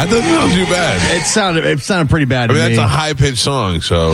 That doesn't sound too bad. It sounded pretty bad to me. That's a high-pitched song, so...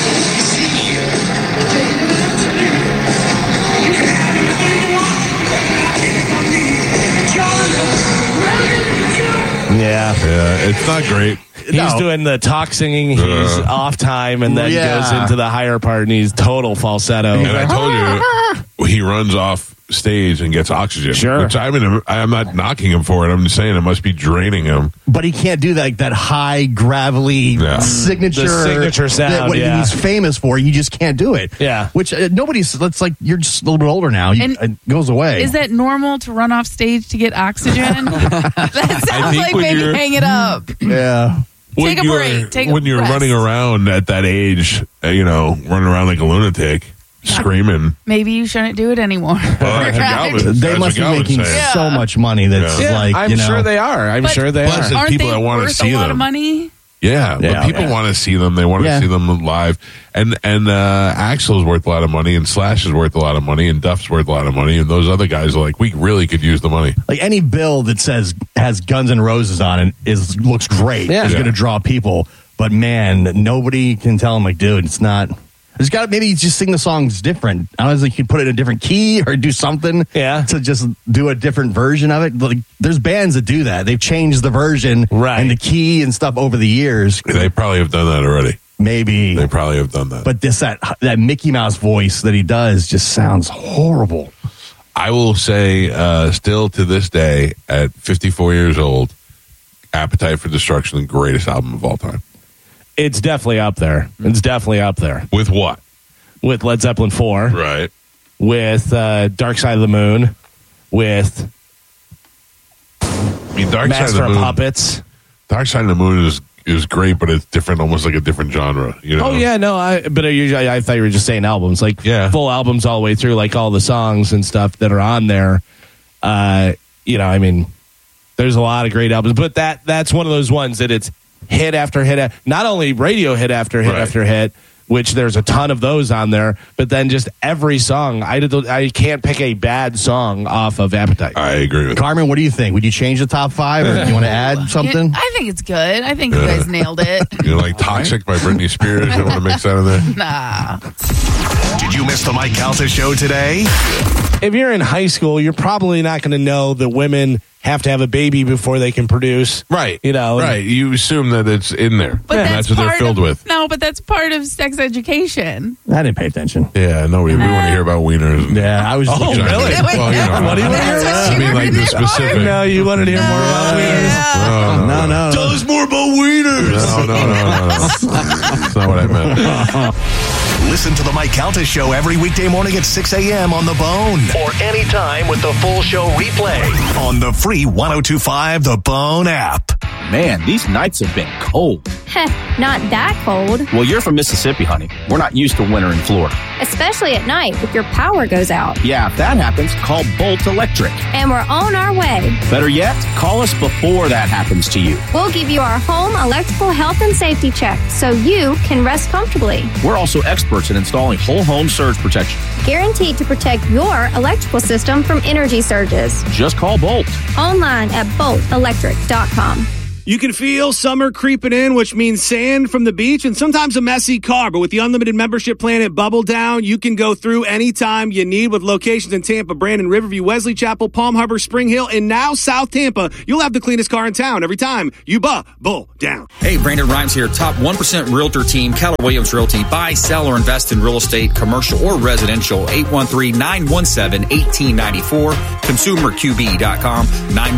Yeah, it's not great. He's doing the talk singing. He's off time, and then goes into the higher part, and he's total falsetto. And I told you, he runs off stage and gets oxygen. Sure. Which I'm not knocking him for it. I'm just saying it must be draining him. But he can't do that high, gravelly signature. The signature sound, what he's famous for. You just can't do it. Yeah. Which that's like, you're just a little bit older now. It goes away. Is that normal to run off stage to get oxygen? That sounds like maybe hang it up. Yeah. Take a break. When you're running around at that age, running around like a lunatic, screaming. Maybe you shouldn't do it anymore. They must be making so much money that's I'm sure they are. I'm sure they are. Aren't people they that want to worth see a lot them. of money? Yeah, but people want to see them. They want to see them live. And Axl's worth a lot of money, and Slash is worth a lot of money, and Duff's worth a lot of money, and those other guys are like, we really could use the money. Like any bill that has Guns N' Roses on it looks great. It's going to draw people. But man, nobody can tell him, like, dude, it's not. There's got to maybe just sing the songs different. I don't know if you could put it in a different key or do something to just do a different version of it. Like, there's bands that do that. They've changed the version and the key and stuff over the years. They probably have done that already. Maybe. They probably have done that. But that Mickey Mouse voice that he does just sounds horrible. I will say, still to this day, at 54 years old, Appetite for Destruction, the greatest album of all time. It's definitely up there. With what? With Led Zeppelin 4. Right. With Dark Side of the Moon. With Master of Puppets. Dark Side of the Moon is great, but it's different, almost like a different genre. Oh, yeah, no. I thought you were just saying albums. Like full albums all the way through, like all the songs and stuff that are on there. There's a lot of great albums. But that's one of those ones that it's hit after hit, not only radio hit after hit after hit, which there's a ton of those on there, but then just every song. I can't pick a bad song off of Appetite. I agree with Carmen, what do you think? Would you change the top 5, or do you want to add something? I think it's good. I think you guys nailed it. Like Toxic by Britney Spears? You want to mix that in there? Nah. Did you miss the Mike Calta show today? If you're in high school, you're probably not going to know that women have to have a baby before they can produce. Right. Right. You assume that it's in there. But that's what they're filled with. No, but that's part of sex education. I didn't pay attention. Yeah, no, we want to hear about wieners. Yeah, I was. Oh, really? Well, what do you want to hear about? I mean, like the specific. No, you wanted to hear more about wieners. No. Tell us more about wieners. No. That's not what I meant. Listen to the Mike Calta show every weekday morning at 6 a.m. on The Bone. Or anytime with the full show replay on the free 102.5 The Bone app. Man, these nights have been cold. Heh, not that cold. Well, you're from Mississippi, honey. We're not used to winter in Florida. Especially at night if your power goes out. Yeah, if that happens, call Bolt Electric. And we're on our way. Better yet, call us before that happens to you. We'll give you our home electrical health and safety check so you can rest comfortably. We're also experts in installing whole home surge protection. Guaranteed to protect your electrical system from energy surges. Just call Bolt. Online at boltelectric.com. You can feel summer creeping in, which means sand from the beach and sometimes a messy car. But with the unlimited membership plan at Bubble Down, you can go through anytime you need with locations in Tampa, Brandon, Riverview, Wesley Chapel, Palm Harbor, Spring Hill, and now South Tampa. You'll have the cleanest car in town every time you Bubble Down. Hey, Brandon Rhymes here. Top 1% realtor team, Keller Williams Realty. Buy, sell, or invest in real estate, commercial or residential. 813-917-1894. ConsumerQB.com.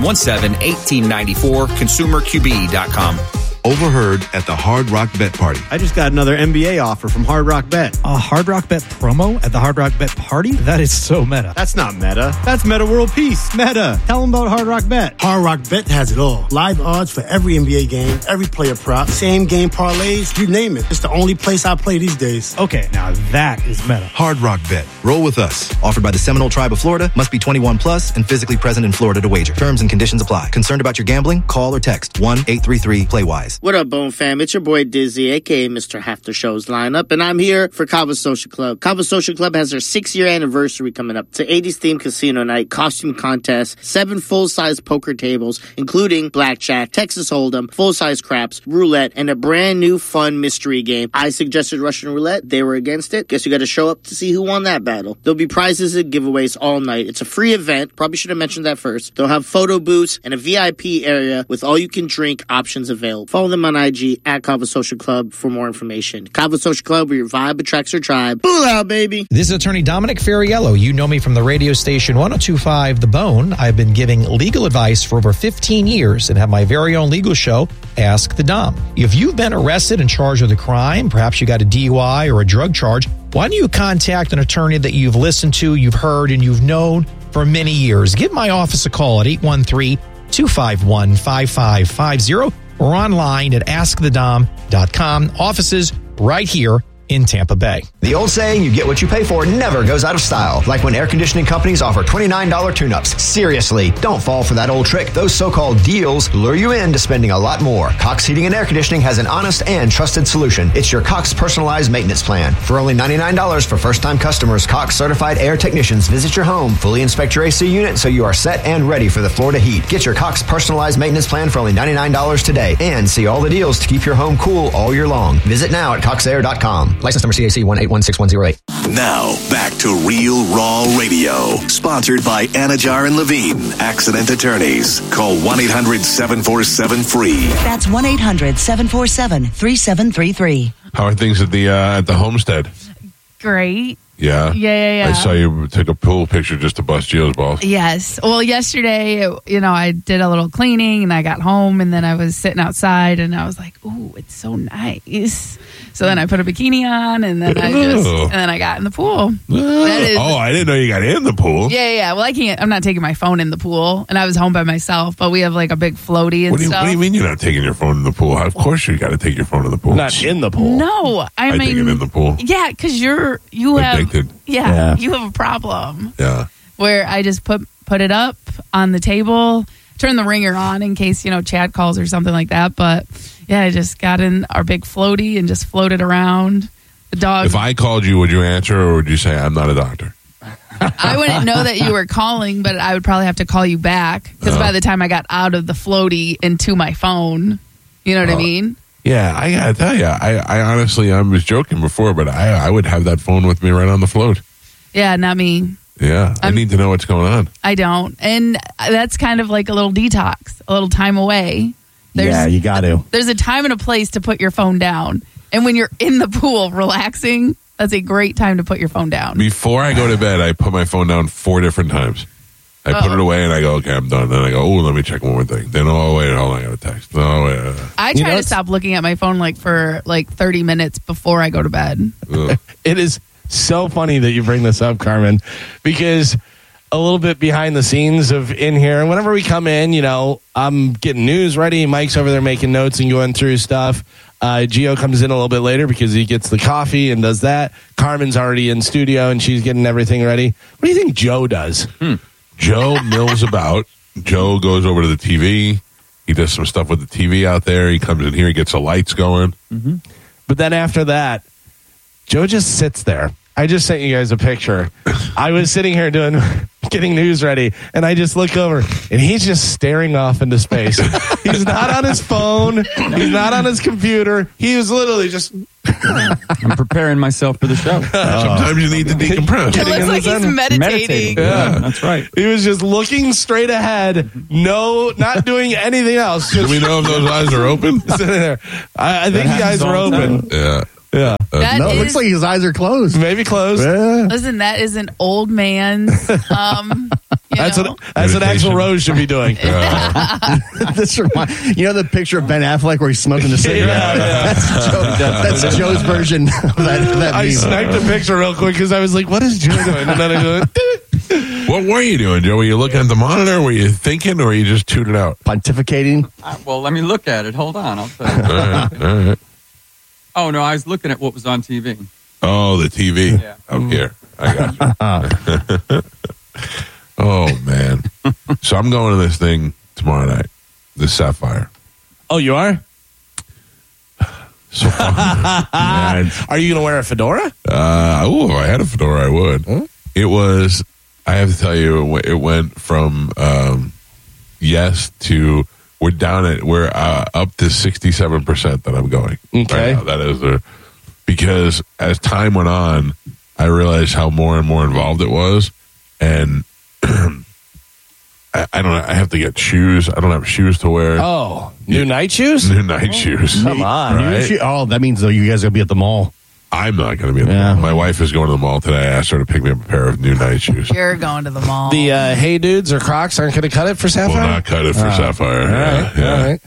917-1894. ConsumerQB.com. Overheard at the Hard Rock Bet Party. I just got another NBA offer from Hard Rock Bet. A Hard Rock Bet promo at the Hard Rock Bet Party? That is so meta. That's not meta. That's Meta World Peace. Meta. Tell them about Hard Rock Bet. Hard Rock Bet has it all. Live odds for every NBA game, every player prop, same game parlays, you name it. It's the only place I play these days. Okay, now that is meta. Hard Rock Bet. Roll with us. Offered by the Seminole Tribe of Florida. Must be 21 plus and physically present in Florida to wager. Terms and conditions apply. Concerned about your gambling? Call or text 1-833-PLAY-WISE. What up, Bone fam? It's your boy Dizzy, aka Mr. Half the Show's lineup, and I'm here for Kava Social Club. Kava Social Club has their 6-year anniversary coming up. It's an 80s themed casino night, costume contest, 7 full-size poker tables, including blackjack, Texas Hold'em, full-size craps, roulette, and a brand new fun mystery game. I suggested Russian roulette. They were against it. Guess you got to show up to see who won that battle. There'll be prizes and giveaways all night. It's a free event. Probably should have mentioned that first. They'll have photo booths and a VIP area with all-you-can-drink options available. Follow them on IG at Kava Social Club for more information. Kava Social Club, where your vibe attracts your tribe. Boo out, baby. This is Attorney Dominic Ferriello. You know me from the radio station 102.5 The Bone. I've been giving legal advice for over 15 years and have my very own legal show, Ask the Dom. If you've been arrested and charged with a crime, perhaps you got a DUI or a drug charge, why don't you contact an attorney that you've listened to, you've heard, and you've known for many years? Give my office a call at 813-251-5550 or online at askthedom.com. Offices right here in Tampa Bay. The old saying, you get what you pay for, never goes out of style. Like when air conditioning companies offer $29 tune-ups. Seriously, don't fall for that old trick. Those so-called deals lure you into spending a lot more. Cox Heating and Air Conditioning has an honest and trusted solution. It's your Cox personalized maintenance plan. For only $99 for first-time customers, Cox certified air technicians visit your home, fully inspect your AC unit so you are set and ready for the Florida heat. Get your Cox personalized maintenance plan for only $99 today and see all the deals to keep your home cool all year long. Visit now at coxair.com. License number CAC 1816108. Now, back to Real Raw Radio. Sponsored by Anajar and Levine. Accident attorneys. Call 1-800-747-FREE. That's 1-800-747-3733. How are things at the homestead? Great. Yeah? Yeah. I saw you take a pool picture just to bust Gio's balls. Yes. Well, yesterday, I did a little cleaning and I got home and then I was sitting outside and I was like, ooh, it's so nice. So then I put a bikini on and then I got in the pool. I didn't know you got in the pool. Yeah. Well, I'm not taking my phone in the pool and I was home by myself, but we have like a big floaty and stuff. What do you mean you're not taking your phone in the pool? Of course you got to take your phone in the pool. Not in the pool. No. I mean, take it in the pool. Yeah, because you have addicted. Yeah, you have a problem. Yeah. Where I just put it up on the table, turn the ringer on in case, Chad calls or something like that. But yeah, I just got in our big floaty and just floated around. The dog. If I called you, would you answer or would you say, I'm not a doctor? I wouldn't know that you were calling, but I would probably have to call you back because by the time I got out of the floaty and to my phone, you know what I mean? Yeah, I gotta tell you, I honestly, I was joking before, but I would have that phone with me right on the float. Yeah, not me. Yeah, I need to know what's going on. I don't. And that's kind of like a little detox, a little time away. You got to. There's a time and a place to put your phone down. And when you're in the pool relaxing, that's a great time to put your phone down. Before I go to bed, I put my phone down 4 different times. I put it away and I go, okay, I'm done. Then I go, let me check one more thing. Then, wait, hold on, I got a text. I try to stop looking at my phone for 30 minutes before I go to bed. It is so funny that you bring this up, Carmen, because a little bit behind the scenes of in here, and whenever we come in, I'm getting news ready. Mike's over there making notes and going through stuff. Gio comes in a little bit later because he gets the coffee and does that. Carmen's already in studio and she's getting everything ready. What do you think Joe does? Joe mills about. Joe goes over to the TV. He does some stuff with the TV out there. He comes in here. He gets the lights going. Mm-hmm. But then after that, Joe just sits there. I just sent you guys a picture. I was sitting here getting news ready, and I just look over, and he's just staring off into space. He's not on his phone. He's not on his computer. He was literally just... I'm preparing myself for the show. Sometimes you need to decompress. It looks like he's meditating. Yeah, that's right. He was just looking straight ahead, not doing anything else. Do we know if those eyes are open? Sitting there. I think the eyes are open. Yeah. Yeah. It looks like his eyes are closed. Maybe closed. Yeah. Listen, that is an old man's. That's what Axl Rose should be doing. This the picture of Ben Affleck where he's smoking the cigarette. Yeah. That's Joe's version of that I meme. sniped a picture real quick because I was like, "What is Joe doing?" And then I go, "What were you doing, Joe? Were you looking at the monitor? Were you thinking, or were you just tuned it out, pontificating?" Well, let me look at it. Hold on, I'll tell you. All right. Oh no, I was looking at what was on TV. Oh, the TV. Yeah. Out here. I got you. Oh, man. So I'm going to this thing tomorrow night, the Sapphire. Oh, you are? So Are you going to wear a fedora? If I had a fedora, I would. Huh? It was, I have to tell you, it went from yes to we're up to 67% that I'm going. Okay. Right now. That is because as time went on, I realized how more and more involved it was. And I don't. I have to get shoes. I don't have shoes to wear. Oh, new night shoes? New night shoes. Come on. Right? That means though you guys will be at the mall. I'm not going to be at the mall. My wife is going to the mall today. I asked her to pick me up a pair of new night shoes. You're going to the mall. The Hey Dudes or Crocs aren't going to cut it for Sapphire? Will not cut it for Sapphire. All right.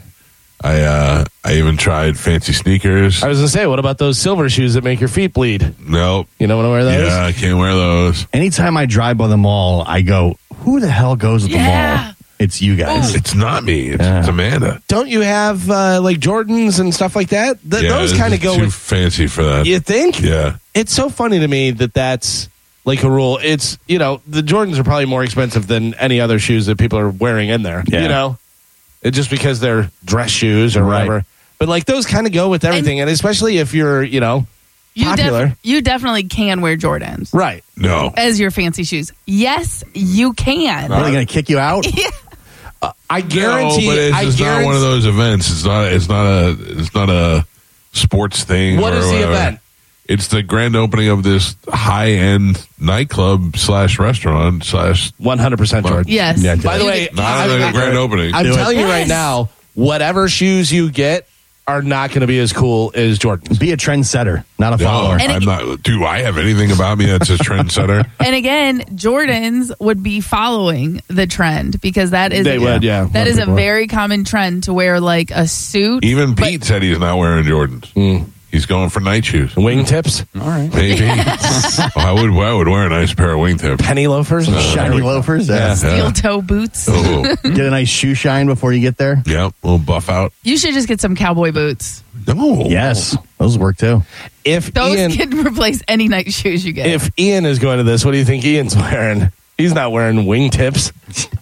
I even tried fancy sneakers. I was going to say, what about those silver shoes that make your feet bleed? Nope. You don't want to wear those? Yeah, I can't wear those. Anytime I drive by the mall, I go, who the hell goes to the mall? It's you guys. It's not me. It's Amanda. Don't you have like Jordans and stuff like that? Those kind of go too with... fancy for that. You think? Yeah. It's so funny to me that that's like a rule. It's, the Jordans are probably more expensive than any other shoes that people are wearing in there. Yeah. It's just because they're dress shoes or whatever. But like those kind of go with everything. And especially if you're, popular. You definitely can wear Jordans. Right. No. As your fancy shoes. Yes, you can. Are they going to kick you out? Yeah. I guarantee. No, but it's not one of those events. It's not a sports thing. What is the whatever. event? It's the grand opening of this high-end nightclub / restaurant / 100% Jordan. Yes. Yeah, By the way, not a grand opening. I'm telling you right now, whatever shoes you get are not going to be as cool as Jordans. Be a trendsetter, not a follower. I'm not. Do I have anything about me that's a trendsetter? And again, Jordans would be following the trend because that is that is a very common trend to wear like a suit. Even Pete said he's not wearing Jordans. He's going for night shoes. Wingtips? All right. Maybe. I would wear a nice pair of wingtips. Penny loafers? Shiny loafers. Yeah. Steel toe boots. Oh. Get a nice shoe shine before you get there. Yep. A little buff out. You should just get some cowboy boots. No. Yes. Those work too. If Those Ian, can replace any night shoes you get. if Ian is going to this, what do you think Ian's wearing? He's not wearing wingtips.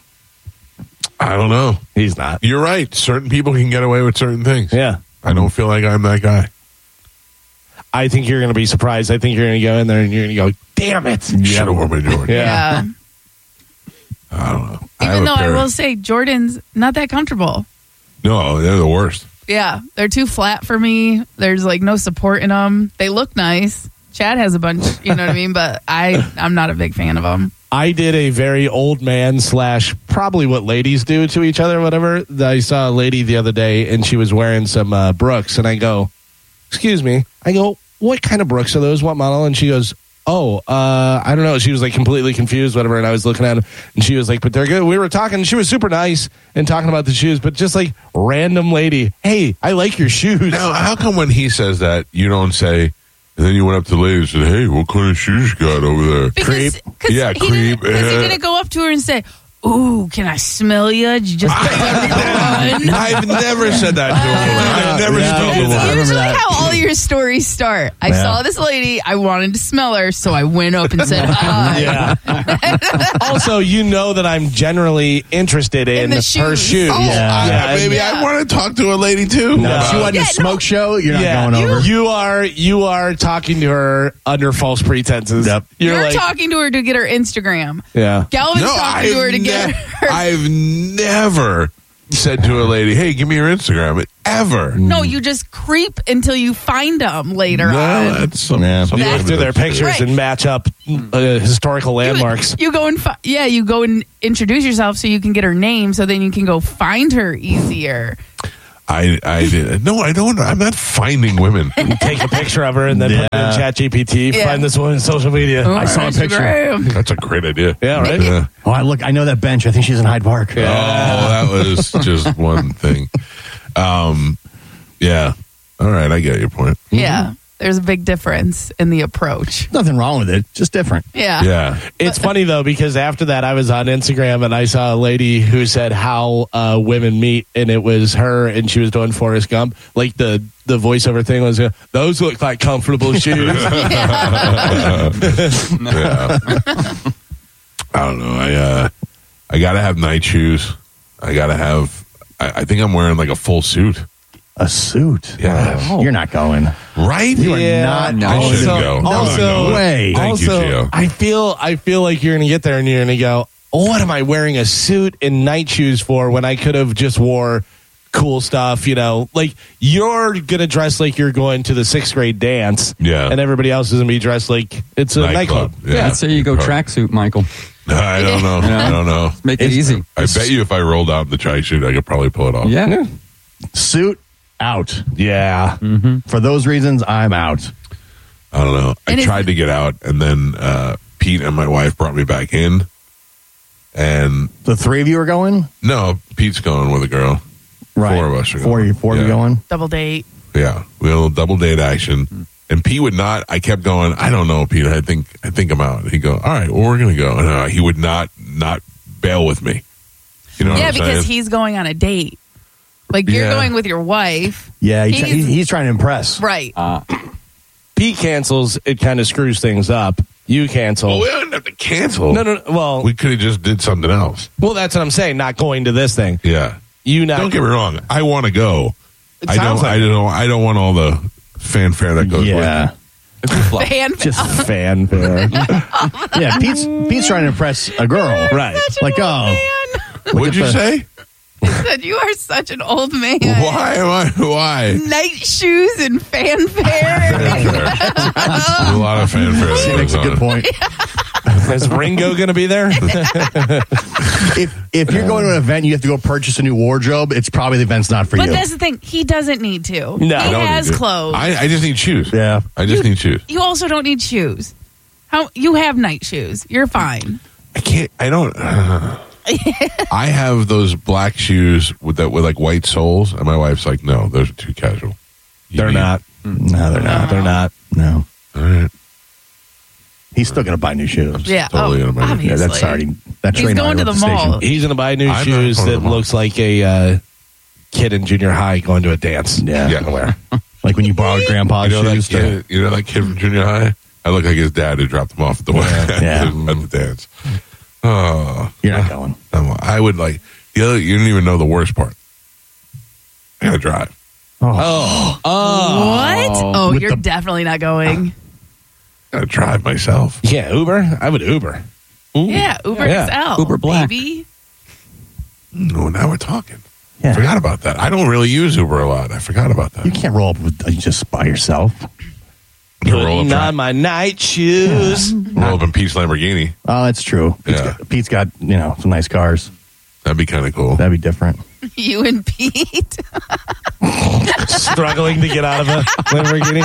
I don't know. He's not. You're right. Certain people can get away with certain things. Yeah. I don't feel like I'm that guy. I think you're going to be surprised. I think you're going to go in there and you're going to go, damn it. Should have worn my Jordan. yeah. I don't know. Even though I will say Jordan's not that comfortable. No, they're the worst. Yeah, they're too flat for me. There's like no support in them. They look nice. Chad has a bunch, you know what I mean? But I'm not a big fan of them. I did a very old man / probably what ladies do to each other, whatever. I saw a lady the other day and she was wearing some Brooks and I go, excuse me. I go, what kind of Brooks are those? What model? And she goes, I don't know. She was like completely confused, whatever. And I was looking at them and she was like, but they're good. We were talking. She was super nice and talking about the shoes, but just like random lady. Hey, I like your shoes. Now, how come when he says that, you don't say, and then you went up to the lady and said, hey, what kind of shoes you got over there? Because, Yeah, creep. Because he didn't go up to her and say, ooh, can I smell you? Did you just I've never said that to her. I've never smelled a woman. Usually how all your stories start. I saw this lady. I wanted to smell her, so I went up and said hi. Also, you know that I'm generally interested in her shoes. Oh, maybe I want to talk to a lady too. No, if she wasn't a smoke show, you're not going over. You are talking to her under false pretenses. Yep. You're talking to her to get her Instagram. Yeah. Galvin's talking to her to get her. I've never said to a lady, hey, give me your Instagram. Ever. No, you just creep until you find them later on. That's something. You look through their pictures and match up historical landmarks. You go and you go and introduce yourself so you can get her name, so then you can go find her easier. I did. No, I don't. I'm not finding women. Take a picture of her and then put it in ChatGPT. Yeah. Find this woman's social media. Oh, I saw a picture. Instagram. That's a great idea. Yeah, right? Yeah. Oh, I know that bench. I think she's in Hyde Park. Oh, that was just one thing. Yeah. All right, I get your point. Yeah. There's a big difference in the approach. Nothing wrong with it. Just different. Yeah. Yeah. It's funny, though, because after that, I was on Instagram and I saw a lady who said how women meet, and it was her, and she was doing Forrest Gump. Like the voiceover thing was, those look like comfortable shoes. Yeah. I don't know. I got to have night shoes. I got to have, I think I'm wearing like a full suit. A suit? Yeah. You're not going. Right? You are not I going. should go. Also, no way. Thank you, Gio. I feel like you're going to get there and you're going to go, what am I wearing a suit and night shoes for when I could have just wore cool stuff, like you're gonna dress like you're going to the 6th grade dance, and everybody else is gonna be dressed like it's a nightclub. Yeah, I'd say you go tracksuit, Michael. I don't know. I don't know. Make it easy. I bet you if I rolled out in the tracksuit, I could probably pull it off. Yeah. Suit out. Yeah. For those reasons, I'm out. I don't know. I tried to get out, and then Pete and my wife brought me back in. And the 3 of you are going? No, Pete's going with a girl. Right. 4 of us are going. Four of you going? Double date. Yeah, we had a little double date action. And Pete would not. I kept going. I don't know, Pete. I think I'm out. He'd go, all right, well, we're gonna go. And he would not bail with me. You know? Yeah, what I'm because saying? he's going on a date. Like you're going with your wife. Yeah, he's trying to impress. Right. Pete cancels. It kind of screws things up. You cancel. Well, we didn't have to cancel. No. Well, we could have just did something else. Well, that's what I'm saying. Not going to this thing. Yeah. Don't get me wrong. I want to go. I don't want all the fanfare that goes with it. Just fanfare. Yeah, Pete's trying to impress a girl, right? Like, what'd you say? He said, you are such an old man. Why? Night shoes and fanfare. A lot of fanfare. She makes a good point. Is Ringo going to be there? If you're going to an event, you have to go purchase a new wardrobe. It's probably the event's not for you. But that's the thing. He doesn't need to. No, he I don't has need to. clothes. I just need shoes. Yeah, I just need shoes. You also don't need shoes. You have night shoes. You're fine. I have those black shoes with like white soles, and my wife's like, "No, those are too casual." They're not. No, they're not. They're not. No. All right. He's still going to buy new shoes. Yeah, totally going to buy new shoes. Yeah, that's already. That He's train going to the mall. He's going to buy new shoes that looks like a kid in junior high going to a dance. Yeah. Wear. Like when you borrowed grandpa's shoes. That kid from junior high? I look like his dad who dropped him off at the at the dance. Oh, you're not going. I would like the other. You didn't even know the worst part. I gotta drive. What? Oh, you're definitely not going. Gotta drive myself. Yeah, Uber. I would Uber. Yeah, Uber XL. Uber Black. Baby. No, now we're talking. Yeah. Forgot about that. I don't really use Uber a lot. I forgot about that. You can't roll up with just by yourself. Putting on my night shoes. Roll up in Pete's Lamborghini. Oh, that's true. Pete's got some nice cars. That'd be kind of cool. That'd be different. You and Pete. Struggling to get out of a Lamborghini.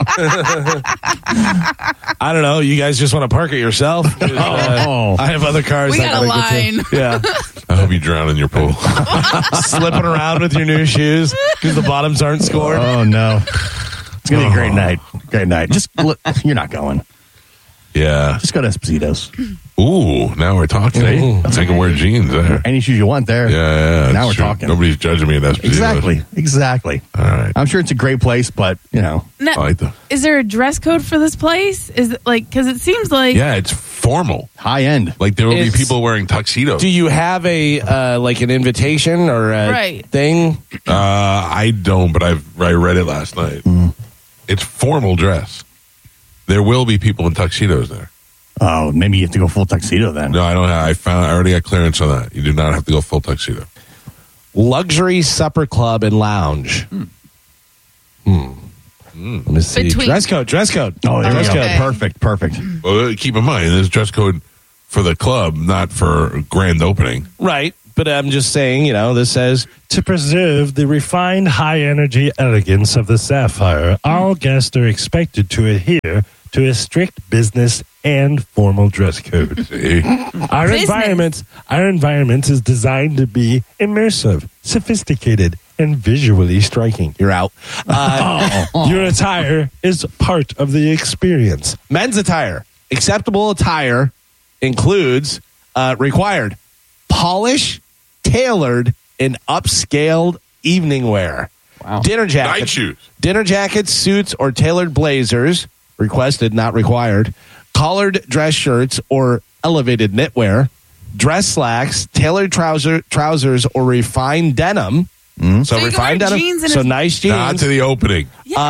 I don't know. You guys just want to park it yourself? I have other cars. We got a line. Yeah. I hope you drown in your pool. Slipping around with your new shoes because the bottoms aren't scored. Oh, no. It's going to be a great night. Great night. Just you're not going. Yeah. Just go to Esposito's. Ooh, now we're talking. I can wear jeans there. Any shoes you want there. Yeah. Now we're talking. Nobody's judging me at Esposito's. Exactly. All right. I'm sure it's a great place, but, Now, I like them. is there a dress code for this place? Is it because it seems like Yeah, it's formal. High end. Like there will be people wearing tuxedos. Do you have a like an invitation or a thing? I don't, but I read it last night. It's formal dress. There will be people in tuxedos there. Oh, maybe you have to go full tuxedo then. No, I don't have. I already got clearance on that. You do not have to go full tuxedo. Luxury supper club and lounge. Let me see. Dress code. Oh, dress code. Perfect. Well, keep in mind, there's dress code for the club, not for grand opening. Right. But I'm just saying, this says to preserve the refined high-energy elegance of the Sapphire, all guests are expected to adhere to a strict business and formal dress code. Our environment is designed to be immersive, sophisticated, and visually striking. You're out. Your attire is part of the experience. Men's attire. Acceptable attire includes required polish, tailored, and upscaled evening wear. Wow. Dinner jackets. Night shoes. Dinner jackets, suits, or tailored blazers. Requested, not required. Collared dress shirts or elevated knitwear. Dress slacks, tailored trousers, or refined denim. So So you can refined wear denim. jeans and So it's- nice jeans. Not to the opening.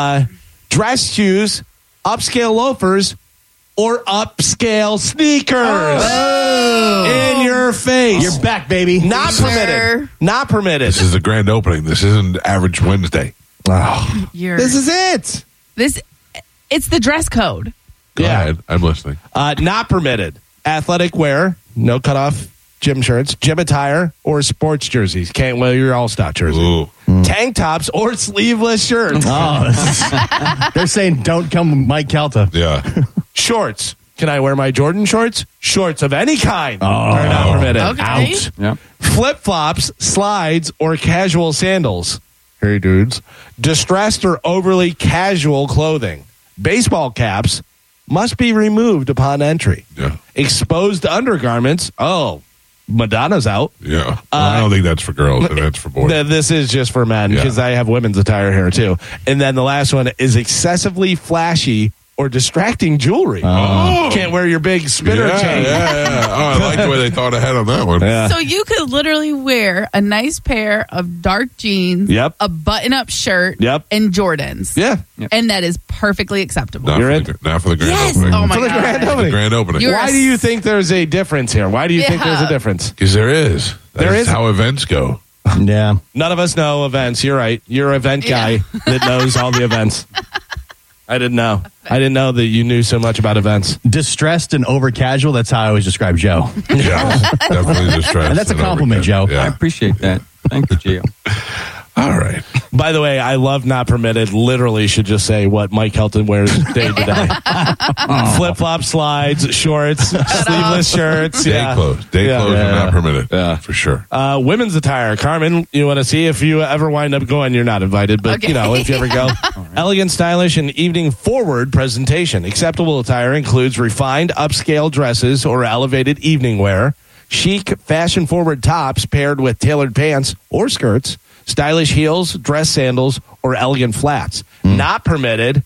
Dress shoes, upscale loafers, or upscale sneakers. In your face. You're back, baby. Not permitted. Not permitted. This is the grand opening. This isn't average Wednesday. This is it. It's the dress code. Go ahead. I'm listening. Not permitted. Athletic wear, no cutoff gym shirts, gym attire, or sports jerseys. Can't wear your all-star jersey. Tank tops or sleeveless shirts. They're saying don't come Mike Calta. Yeah. Shorts. Can I wear my Jordan shorts? Shorts of any kind are not permitted. Okay. Out. Yeah. Flip-flops, slides, or casual sandals. Hey, dudes. Distressed or overly casual clothing. Baseball caps must be removed upon entry. Yeah. Exposed undergarments. Oh, Madonna's out. Yeah. Well, I don't think that's for girls. I think that's for boys. This is just for men because I have women's attire here too. And then the last one is excessively flashy or distracting jewelry. Can't wear your big spinner chain. Yeah. Oh, I like the way they thought ahead on that one. Yeah. So you could literally wear a nice pair of dark jeans, Yep. a button-up shirt, Yep. and Jordans. Yeah. And that is perfectly acceptable. Not for the grand Yes. opening. Oh, my For the God. grand For the opening. grand opening. You're Why do you think there's a difference here? Why do you think there's a difference? Because there is. There That's is. how events go. Yeah. None of us know events. You're right. You're an event guy that knows all the events. I didn't know. I didn't know that you knew so much about events. Distressed and over casual. That's how I always describe Joe. Yeah. Definitely distressed. And that's a compliment, Joe. I Yeah. appreciate that. Thank you, Gio. All right. By the way, I love not permitted. Literally should just say what Mike Helton wears day to day. Flip-flop slides, shorts, sleeveless shirts. Day clothes. Day clothes are not permitted. Yeah. For sure. Women's attire. Carmen, you want to see if you ever wind up going? You're not invited, but you know, if you ever go. Elegant, stylish, and evening forward presentation. Acceptable attire includes refined upscale dresses or elevated evening wear, chic fashion forward tops paired with tailored pants or skirts, stylish heels, dress sandals, or elegant flats. Not permitted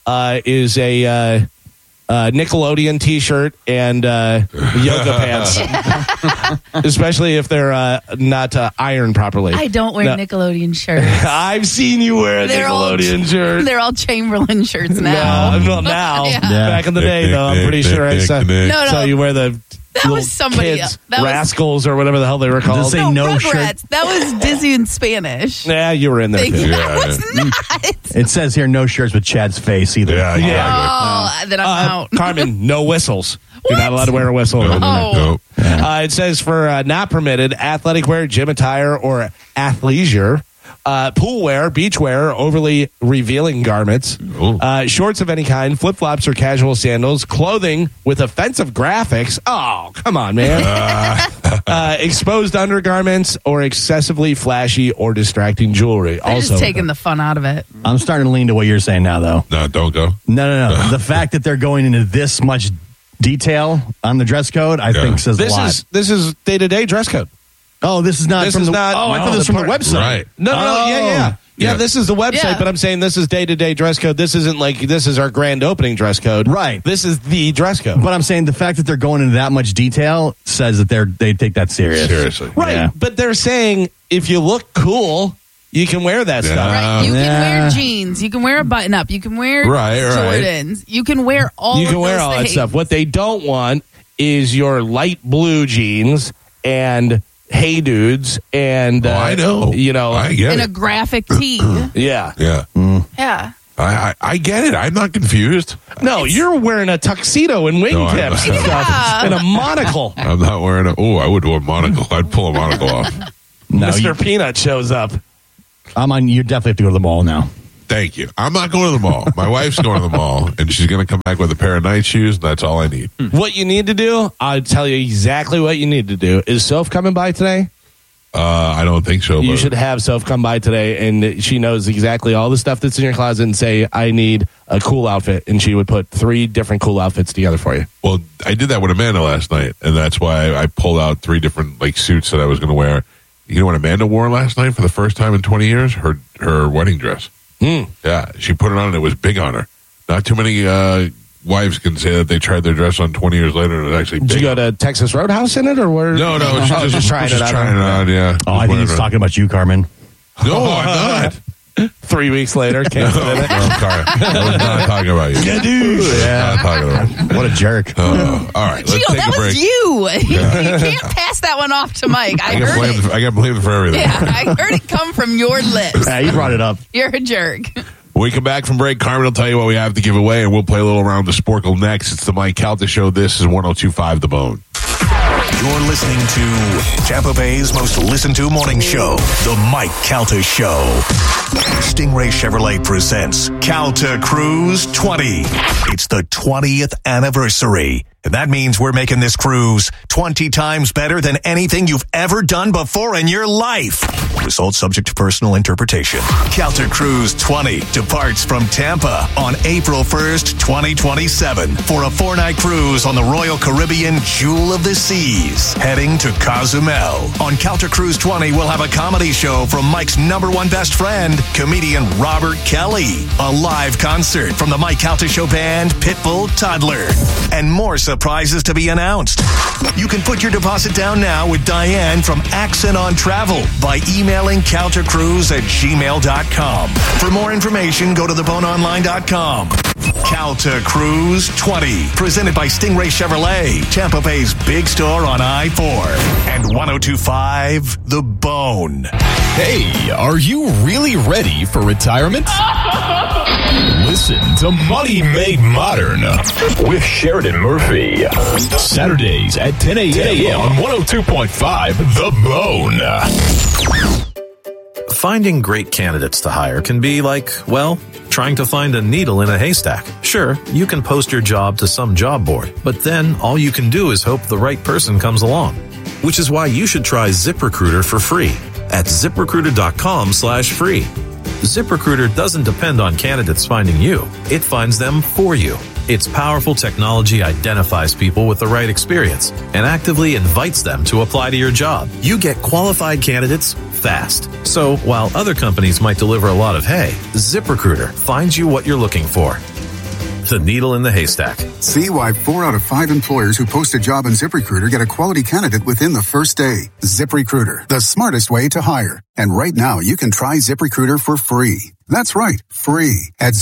is a Nickelodeon T-shirt and yoga pants, especially if they're not ironed properly. I don't wear No. Nickelodeon shirts. I've seen you wear a Nickelodeon shirt. They're all Chamberlain shirts now. No, now. Yeah. Back in the day, though, I'm pretty sure I saw you wear the That was somebody kids, else. That was- rascals or whatever the hell they were called. Say no shirt. Rugrats. That was Disney in Spanish. Yeah, you were in there too. That was not. It says here no shirts with Chad's face either. Oh, then I'm out. Carmen, no whistles. You're not allowed to wear a whistle. Oh. It says for not permitted, athletic wear, gym attire, or athleisure. Pool wear, beach wear, overly revealing garments, shorts of any kind, flip-flops or casual sandals, clothing with offensive graphics. Oh, come on, man. Exposed undergarments or excessively flashy or distracting jewelry. They're Also, just taking the fun out of it. I'm starting to lean to what you're saying now, though. No, don't go. No. The fact that they're going into this much detail on the dress code, I think says a lot. This is day-to-day dress code. Oh, this is not This from is the. not- oh, I no, thought this was the from the part- website. Right. No, yeah. Yeah. This is the website, Yeah. but I'm saying this is day-to-day dress code. This isn't like this is our grand opening dress code. Right. This is the dress code. But I'm saying the fact that they're going into that much detail says that they take that serious. Seriously. Right. Yeah. But they're saying if you look cool, you can wear that stuff. Right? You can Yeah. wear jeans. You can wear a button up. You can wear Right. Jordans. You can wear all You can of wear those all that things. stuff. What they don't want is your light blue jeans and Hey Dudes and I know. you know, I get And a it. graphic tee. yeah. Yeah. Yeah. I get it. I'm not confused. No, you're wearing a tuxedo and No, I'm wingtips and not. stuff and a monocle. I'm not wearing a. Oh, I would wear a monocle. I'd pull a monocle off. No, Mr. Peanut shows up. I'm on. You definitely have to go to the mall now. Thank you. I'm not going to the mall. My wife's going to the mall, and she's going to come back with a pair of night shoes, and that's all I need. What you need to do, I'll tell you exactly what you need to do. Is Soph coming by today? I don't think so. You but should have Soph come by today, and she knows exactly all the stuff that's in your closet and say, I need a cool outfit. And she would put 3 different cool outfits together for you. Well, I did that with Amanda last night, and that's why I pulled out 3 different suits that I was going to wear. You know what Amanda wore last night for the first time in 20 years? Her wedding dress. Yeah, she put it on, and it was big on her. Not too many wives can say that they tried their dress on 20 years later, and it's actually big. Did you go to Texas Roadhouse in it, or where? No, she's just trying it on. Yeah. Oh, I think he's talking about you, Carmen. No, I'm not. 3 weeks later, canceled it. I'm sorry. I was not talking about you. Yeah. Not talking about you. What a jerk. All right, let's Gio, take that a break. was you. You can't pass that one off to Mike. I get blamed for everything. Yeah, I heard it come from your lips. Yeah, you brought it up. You're a jerk. When we come back from break, Carmen will tell you what we have to give away, and we'll play a little round of Sporkle next. It's the Mike Calta Show. This is 102.5 The Bone. You're listening to Tampa Bay's most listened to morning show, The Mike Calta Show. Stingray Chevrolet presents Calta Cruise 20. It's the 20th anniversary. And that means we're making this cruise 20 times better than anything you've ever done before in your life. Results subject to personal interpretation. Calta Cruise 20 departs from Tampa on April 1st, 2027 for a 4-night cruise on the Royal Caribbean Jewel of the Seas, heading to Cozumel. On Calta Cruise 20, we'll have a comedy show from Mike's number one best friend, comedian Robert Kelly, a live concert from the Mike Calta Show band, Pitbull Toddler, and more surprises to be announced. You can put your deposit down now with Diane from Accent on Travel by emailing caltacruise@gmail.com. For more information, go to theboneonline.com. Calta Cruise 20, presented by Stingray Chevrolet, Tampa Bay's big store on I-4 and 102.5 The Bone. Hey, are you really ready for retirement? Listen to Money Made Modern with Sheridan Murphy. Saturdays at 10 a.m. on 102.5 The Bone. Finding great candidates to hire can be like, well, trying to find a needle in a haystack. Sure, you can post your job to some job board, but then all you can do is hope the right person comes along. Which is why you should try ZipRecruiter for free at ZipRecruiter.com/free. ZipRecruiter doesn't depend on candidates finding you. It finds them for you. Its powerful technology identifies people with the right experience and actively invites them to apply to your job. You get qualified candidates fast. So while other companies might deliver a lot of hay, ZipRecruiter finds you what you're looking for. The needle in the haystack. See why 4 out of 5 employers who post a job on ZipRecruiter get a quality candidate within the first day. ZipRecruiter, the smartest way to hire. And right now, you can try ZipRecruiter for free. That's right, free at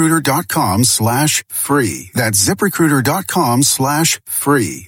ZipRecruiter.com/free. That's ZipRecruiter.com/free.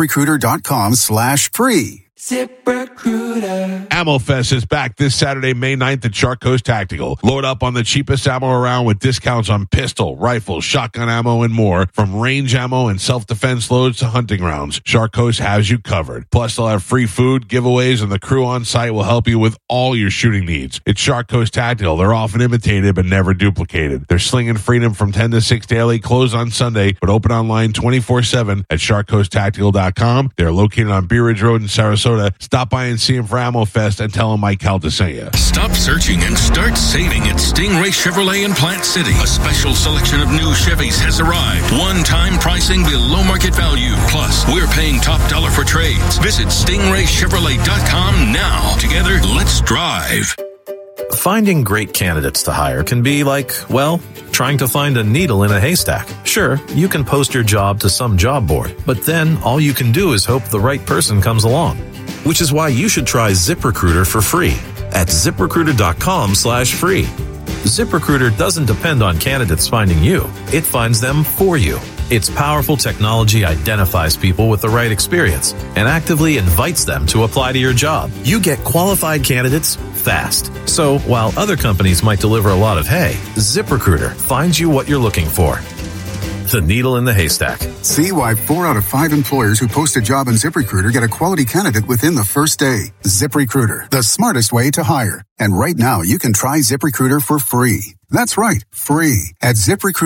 ZipRecruiter.com/free. ZipRecruiter. Ammo Fest is back this Saturday, May 9th at Shark Coast Tactical. Load up on the cheapest ammo around with discounts on pistol, rifle, shotgun ammo, and more. From range ammo and self-defense loads to hunting rounds, Shark Coast has you covered. Plus, they'll have free food, giveaways, and the crew on site will help you with all your shooting needs. It's Shark Coast Tactical. They're often imitated but never duplicated. They're slinging freedom from 10 to 6 daily, closed on Sunday, but open online 24/7 at SharkCoastTactical.com. They're located on Bee Ridge Road in Sarasota. Stop by and see him for Ammo Fest and tell him Mike Calta sent you. Stop searching and start saving at Stingray Chevrolet in Plant City. A special selection of new Chevys has arrived. One-time pricing below market value. Plus, we're paying top dollar for trades. Visit StingrayChevrolet.com now. Together, let's drive. Finding great candidates to hire can be like, well, trying to find a needle in a haystack. Sure, you can post your job to some job board, but then all you can do is hope the right person comes along. Which is why you should try ZipRecruiter for free at ZipRecruiter.com/free. ZipRecruiter doesn't depend on candidates finding you. It finds them for you. Its powerful technology identifies people with the right experience and actively invites them to apply to your job. You get qualified candidates fast. So while other companies might deliver a lot of hay, ZipRecruiter finds you what you're looking for. The needle in the haystack. See why 4 out of 5 employers who post a job on ZipRecruiter get a quality candidate within the first day. ZipRecruiter, the smartest way to hire. And right now, you can try ZipRecruiter for free. That's right, free at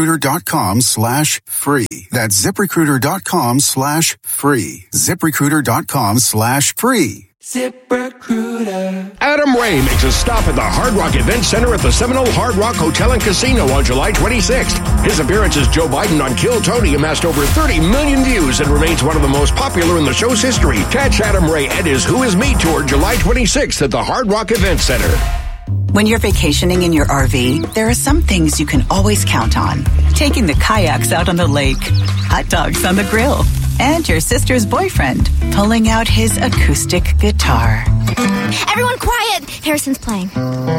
ZipRecruiter.com/free. That's ZipRecruiter.com/free. ZipRecruiter.com/free. ZipRecruiter. Adam Ray makes a stop at the Hard Rock Event Center at the Seminole Hard Rock Hotel and Casino on July 26th. His appearance as Joe Biden on Kill Tony amassed over 30 million views and remains one of the most popular in the show's history. Catch Adam Ray at his Who Is Me tour July 26th at the Hard Rock Event Center. When you're vacationing in your RV, there are some things you can always count on. Taking the kayaks out on the lake, hot dogs on the grill, and your sister's boyfriend pulling out his acoustic guitar. Everyone quiet! Harrison's playing.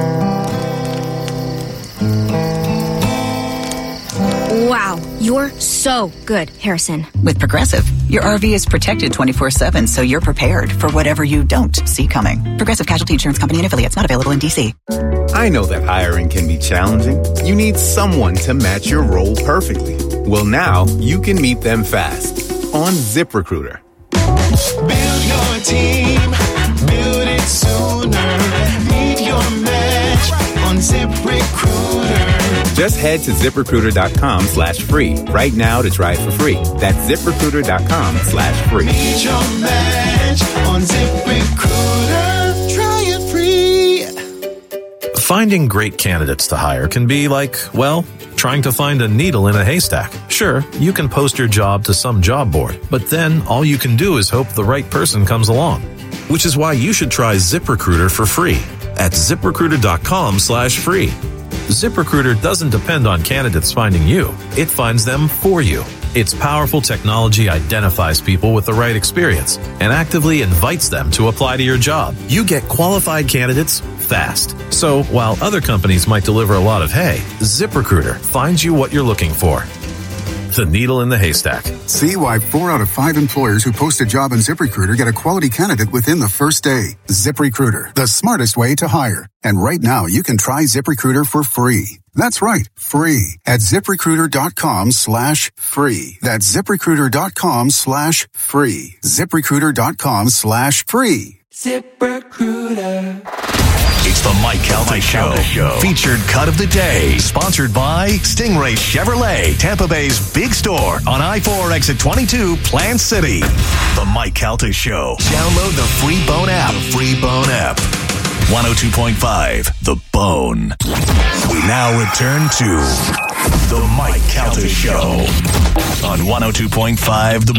Wow, you're so good, Harrison. With Progressive, your RV is protected 24/7, so you're prepared for whatever you don't see coming. Progressive Casualty Insurance Company and Affiliates, not available in D.C. I know that hiring can be challenging. You need someone to match your role perfectly. Well, now you can meet them fast on ZipRecruiter. Build your team, build it sooner. Meet your match on ZipRecruiter. Just head to ZipRecruiter.com/free right now to try it for free. That's ZipRecruiter.com/free. Meet your match on ZipRecruiter. Try it free. Finding great candidates to hire can be like, well, trying to find a needle in a haystack. Sure, you can post your job to some job board, but then all you can do is hope the right person comes along. Which is why you should try ZipRecruiter for free at ZipRecruiter.com/free. ZipRecruiter doesn't depend on candidates finding you. It finds them for you. Its powerful technology identifies people with the right experience and actively invites them to apply to your job. You get qualified candidates fast. So while other companies might deliver a lot of hay, ZipRecruiter finds you what you're looking for. The needle in the haystack. See why 4 out of 5 employers who post a job on ZipRecruiter get a quality candidate within the first day. ZipRecruiter, the smartest way to hire. And right now, you can try ZipRecruiter for free. That's right, free at ZipRecruiter.com/free. That's ZipRecruiter.com/free. ZipRecruiter.com/free. ZipRecruiter. It's the Mike Calta Show. Featured cut of the day. Sponsored by Stingray Chevrolet, Tampa Bay's big store on I-4 exit 22, Plant City. The Mike Calta Show. Download the free Bone app. 102.5, The Bone. We now return to the Mike Calta Show on 102.5, The